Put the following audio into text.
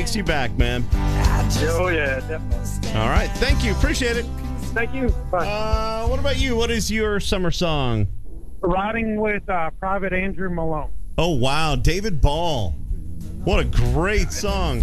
takes you back, man. Oh, yeah, definitely. All right. Thank you. Appreciate it. Thank you. Bye. What about you? What is your summer song? Riding with Private Andrew Malone. Oh, wow. David Ball. What a great song.